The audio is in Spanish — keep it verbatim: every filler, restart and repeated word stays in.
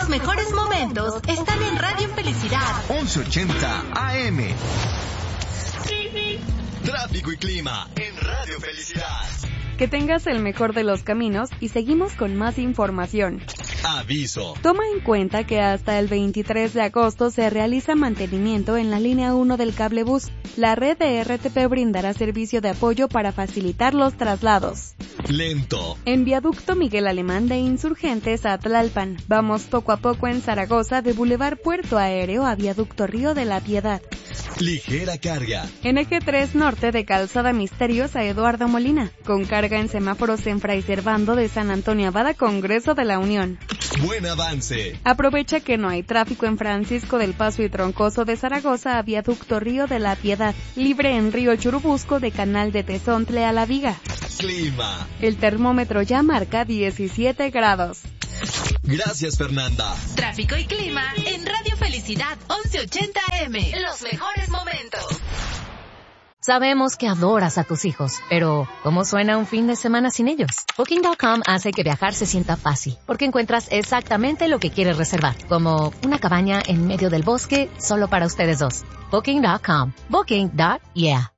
Los mejores momentos están en Radio Felicidad once ochenta A M. Tráfico y clima en Radio Felicidad. Que tengas el mejor de los caminos y seguimos con más información. Aviso. Toma en cuenta que hasta el veintitrés de agosto se realiza mantenimiento en la línea uno del cablebús. La red de R T P brindará servicio de apoyo para facilitar los traslados. Lento. En viaducto Miguel Alemán de Insurgentes a Tlalpan. Vamos poco a poco en Zaragoza de Boulevard Puerto Aéreo a viaducto Río de la Piedad. Ligera carga. En eje tres norte de Calzada Misterios a Eduardo Molina. Con carga en semáforos en Fray Servando de San Antonio Abad a Congreso de la Unión. Buen avance. Aprovecha que no hay tráfico en Francisco del Paso y Troncoso de Zaragoza a viaducto Río de la Piedad. Libre en Río Churubusco de Canal de Tezontle a La Viga. Clima. El termómetro ya marca diecisiete grados. Gracias, Fernanda. Tráfico y clima en Radio Felicidad once ochenta A M. Los mejores momentos. Sabemos que adoras a tus hijos, pero ¿cómo suena un fin de semana sin ellos? Booking punto com hace que viajar se sienta fácil, porque encuentras exactamente lo que quieres reservar, como una cabaña en medio del bosque solo para ustedes dos. Booking punto com. Booking. Yeah.